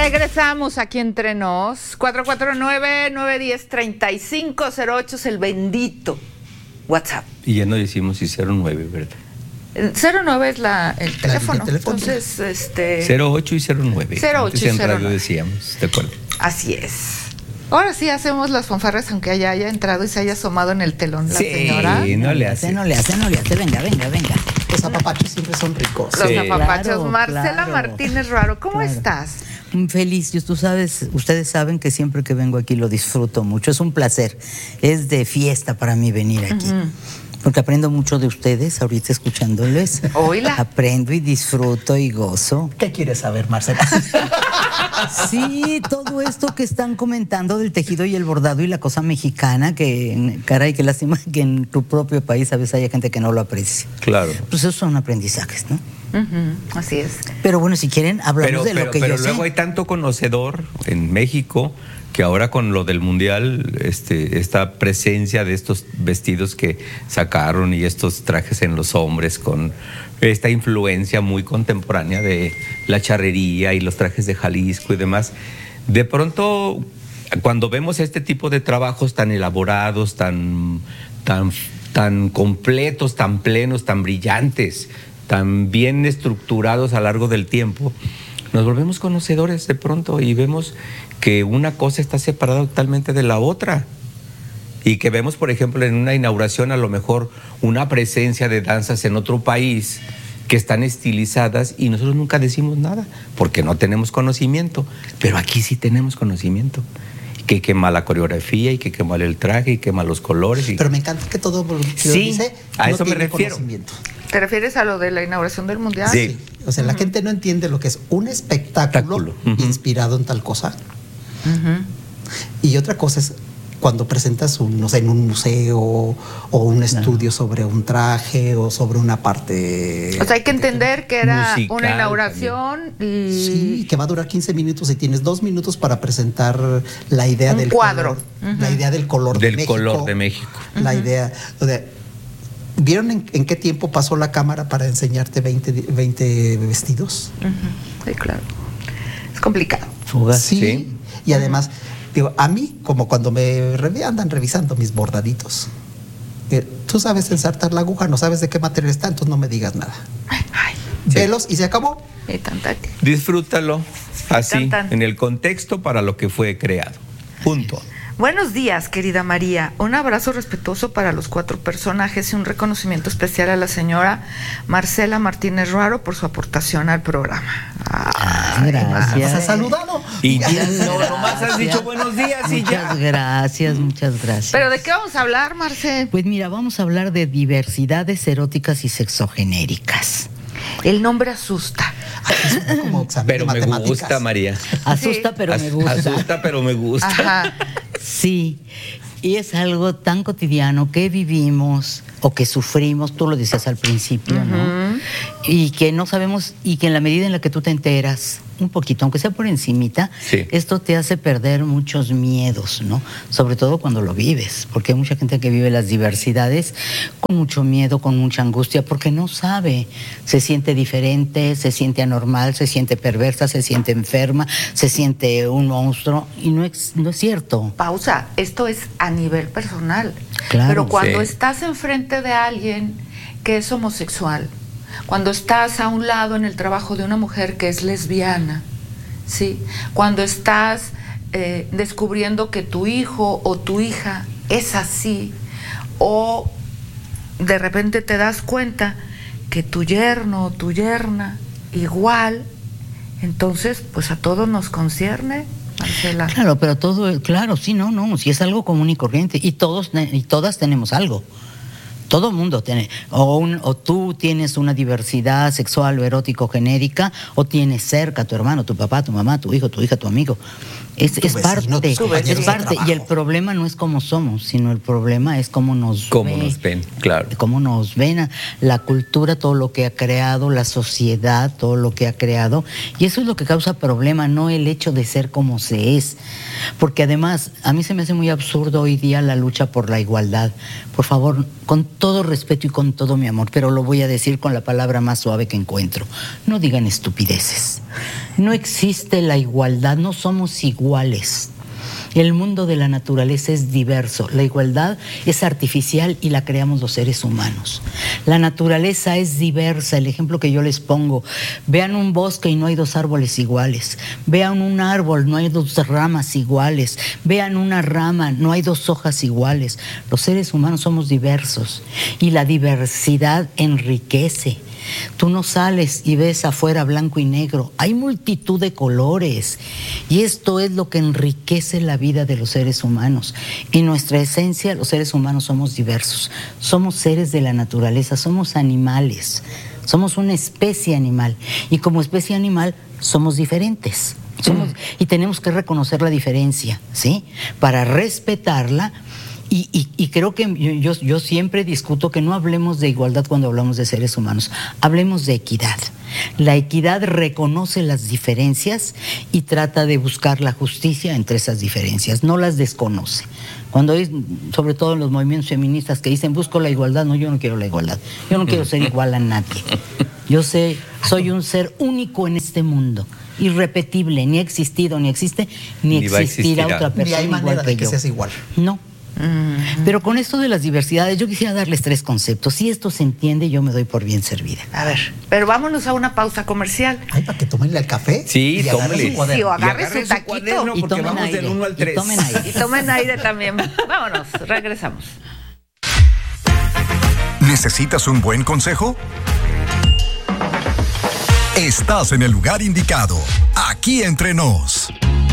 Regresamos aquí entre nos. 449-910-3508 es el bendito WhatsApp. Y ya no decimos si 09, ¿verdad? 09 es el teléfono. Entonces, 08 y 09. 08 Antes y en 09. radio decíamos, ¿de acuerdo? Así es. Ahora sí hacemos las fanfarras, aunque haya entrado y se haya asomado en el telón la señora. Sí, no le hace. Venga. Los apapachos siempre son ricos. Los Sí. apapachos. Claro, Marcela claro. Martínez Raro, ¿cómo Claro. estás? Feliz, ustedes saben que siempre que vengo aquí lo disfruto mucho, es un placer, es de fiesta para mí venir aquí. Porque aprendo mucho de ustedes, ahorita escuchándoles. Oíla. Aprendo y disfruto y gozo. ¿Qué quieres saber, Marcela? Sí, todo esto que están comentando del tejido y el bordado y la cosa mexicana, que caray, qué lástima que en tu propio país a veces haya gente que no lo aprecie. Claro. Pues esos son aprendizajes, ¿no? Así es. Pero bueno, si quieren, hablamos de lo que yo luego sé. hay tanto conocedor en México que ahora con lo del mundial, esta presencia de estos vestidos que sacaron y estos trajes en los hombres con esta influencia muy contemporánea de la charrería y los trajes de Jalisco y demás, de pronto cuando vemos este tipo de trabajos tan elaborados, tan completos, tan plenos, tan brillantes, tan bien estructurados a lo largo del tiempo, nos volvemos conocedores de pronto y vemos que una cosa está separada totalmente de la otra. Y que vemos, por ejemplo, en una inauguración a lo mejor una presencia de danzas en otro país que están estilizadas y nosotros nunca decimos nada porque no tenemos conocimiento. Pero aquí sí tenemos conocimiento. Que quema la coreografía y que quema el traje y quema los colores. Pero me encanta que todo lo que Sí, dice a no eso me tiene refiero. conocimiento. ¿Te refieres a lo de la inauguración del mundial? Sí. O sea, la gente no entiende lo que es un espectáculo inspirado en tal cosa. Y otra cosa es cuando presentas no sé, en un museo o un estudio sobre un traje o sobre una parte. O sea, hay que entender que era musical una inauguración y Sí, que va a durar 15 minutos y tienes 2 minutos para presentar la idea Un del cuadro. color, la idea del color de Del México. color de México. La idea. O sea, ¿vieron en qué tiempo pasó la cámara para enseñarte 20 vestidos? Sí, claro. Es complicado. Fugaz. Sí. Y además, digo, a mí, como cuando andan revisando mis bordaditos, tú sabes ensartar la aguja, no sabes de qué material está, entonces no me digas nada. Ay, Velos y se acabó. y tantati. Disfrútalo así, Tan. en el contexto para lo que fue creado. Punto. Buenos días, querida María. Un abrazo respetuoso para los 4 personajes y un reconocimiento especial a la señora Marcela Martínez Raro por su aportación al programa. Ay, Gracias. ¿Nos has saludado? Y ya nomás has dicho buenos días y ya. Muchas gracias. ¿Pero de qué vamos a hablar, Marce? Pues mira, vamos a hablar de diversidades eróticas y sexogenéricas. El nombre asusta. Es como examen Pero de me matemáticas. gusta, María. Asusta, Sí. pero me gusta. Asusta, pero me gusta. Ajá. Sí, y es algo tan cotidiano que vivimos o que sufrimos, tú lo decías al principio, ¿no? Y que no sabemos, y que en la medida en la que tú te enteras un poquito, aunque sea por encimita, Sí. esto te hace perder muchos miedos, ¿no? Sobre todo cuando lo vives, porque hay mucha gente que vive las diversidades con mucho miedo, con mucha angustia, porque no sabe, se siente diferente, se siente anormal, se siente perversa, se siente enferma, se siente un monstruo, y no es cierto. Pausa. Esto es a nivel personal. Claro. Pero cuando Sí. estás enfrente de alguien que es homosexual, cuando estás a un lado en el trabajo de una mujer que es lesbiana, ¿sí? Cuando estás descubriendo que tu hijo o tu hija es así, o de repente te das cuenta que tu yerno o tu yerna igual, entonces pues a todos nos concierne, Marcela. Claro, pero todo, claro, sí, no, sí es algo común y corriente, y todos y todas tenemos algo. Todo mundo tiene, o tú tienes una diversidad sexual o erótico genérica, o tienes cerca a tu hermano, tu papá, tu mamá, tu hijo, tu hija, tu amigo. Es vecino, parte, tus compañeros es de parte. trabajo. Y el problema no es cómo somos, sino el problema es cómo nos Ven, claro. cómo nos ven la cultura, todo lo que ha creado, la sociedad, todo lo que ha creado. Y eso es lo que causa problema, no el hecho de ser como se es. Porque además, a mí se me hace muy absurdo hoy día la lucha por la igualdad. Por favor, con todo respeto y con todo mi amor, pero lo voy a decir con la palabra más suave que encuentro. No digan estupideces. No existe la igualdad, no somos iguales. El mundo de la naturaleza es diverso, la igualdad es artificial y la creamos los seres humanos. La naturaleza es diversa, el ejemplo que yo les pongo, vean un bosque y no hay dos árboles iguales, vean un árbol, no hay dos ramas iguales, vean una rama, no hay dos hojas iguales. Los seres humanos somos diversos y la diversidad enriquece. Tú no sales y ves afuera blanco y negro, hay multitud de colores y esto es lo que enriquece la vida de los seres humanos. En nuestra esencia, los seres humanos somos diversos, somos seres de la naturaleza, somos animales, somos una especie animal y como especie animal somos diferentes. Y tenemos que reconocer la diferencia, ¿sí? Para respetarla. Y creo que yo siempre discuto que no hablemos de igualdad cuando hablamos de seres humanos, hablemos de equidad. La equidad reconoce las diferencias y trata de buscar la justicia entre esas diferencias, no las desconoce. Cuando hay, sobre todo en los movimientos feministas que dicen busco la igualdad, no, yo no quiero la igualdad, yo no quiero ser igual a nadie. Yo soy un ser único en este mundo, irrepetible, ni ha existido, ni existe, ni existirá otra persona. Ni hay manera de que seas igual. No. Pero con esto de las diversidades, yo quisiera darles 3 conceptos. Si esto se entiende, yo me doy por bien servida. A ver, pero vámonos a una pausa comercial. Ay, para que tomen el café. Sí, tómenle. Sí, o agarre su taquito. Cuaderno, y porque tomen vamos aire. del 1 al 3. Y tomen aire. Y tomen aire también. Vámonos, regresamos. ¿Necesitas un buen consejo? Estás en el lugar indicado. Aquí entre nos.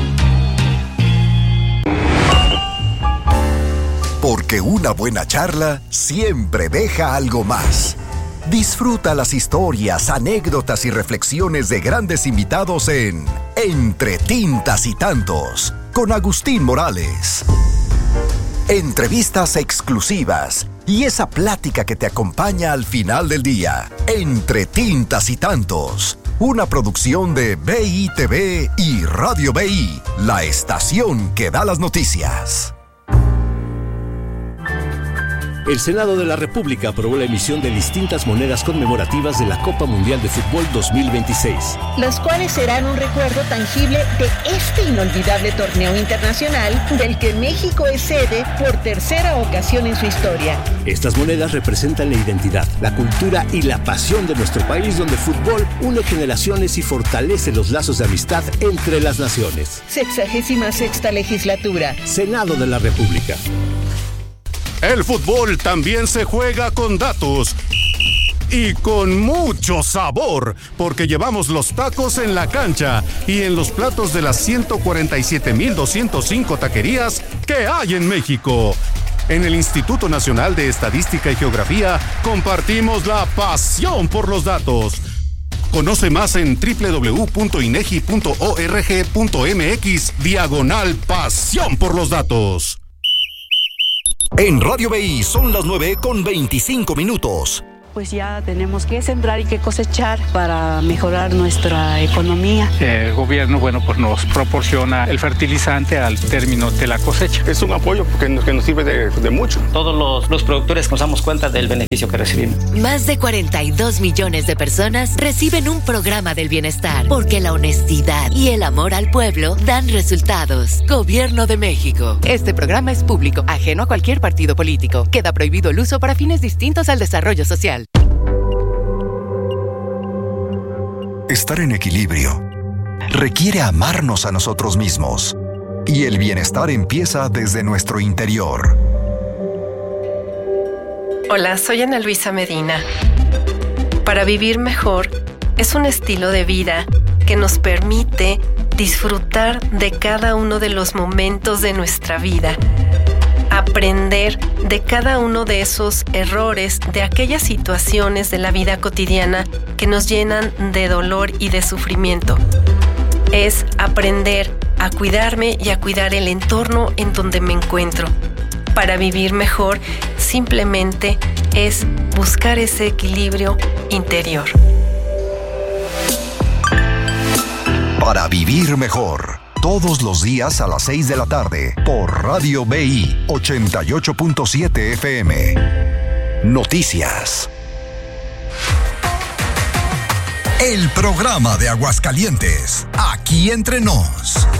Porque una buena charla siempre deja algo más. Disfruta las historias, anécdotas y reflexiones de grandes invitados en Entre Tintas y Tantos, con Agustín Morales. Entrevistas exclusivas y esa plática que te acompaña al final del día. Entre Tintas y Tantos, una producción de BITV y Radio BI, la estación que da las noticias. El Senado de la República aprobó la emisión de distintas monedas conmemorativas de la Copa Mundial de Fútbol 2026. Las cuales serán un recuerdo tangible de este inolvidable torneo internacional del que México es sede por tercera ocasión en su historia. Estas monedas representan la identidad, la cultura y la pasión de nuestro país, donde el fútbol une generaciones y fortalece los lazos de amistad entre las naciones. 66ª legislatura. Senado de la República. El fútbol también se juega con datos y con mucho sabor, porque llevamos los tacos en la cancha y en los platos de las 147,205 taquerías que hay en México. En el Instituto Nacional de Estadística y Geografía compartimos la pasión por los datos. Conoce más en www.inegi.org.mx/pasión por los datos. En Radio BI son las 9:25. Pues ya tenemos que sembrar y que cosechar para mejorar nuestra economía. El gobierno, pues nos proporciona el fertilizante al término de la cosecha. Es un apoyo que nos sirve de mucho. Todos los productores nos damos cuenta del beneficio que recibimos. Más de 42 millones de personas reciben un programa del bienestar, porque la honestidad y el amor al pueblo dan resultados. Gobierno de México. Este programa es público, ajeno a cualquier partido político. Queda prohibido el uso para fines distintos al desarrollo social. Estar en equilibrio requiere amarnos a nosotros mismos. Y el bienestar empieza desde nuestro interior. Hola, soy Ana Luisa Medina. Para vivir mejor es un estilo de vida que nos permite disfrutar de cada uno de los momentos de nuestra vida. Aprender de cada uno de esos errores, de aquellas situaciones de la vida cotidiana que nos llenan de dolor y de sufrimiento. Es aprender a cuidarme y a cuidar el entorno en donde me encuentro. Para vivir mejor, simplemente es buscar ese equilibrio interior. Para vivir mejor. Todos los días a las 6 de la tarde por Radio BI 88.7 FM. Noticias. El programa de Aguascalientes, aquí entre nos.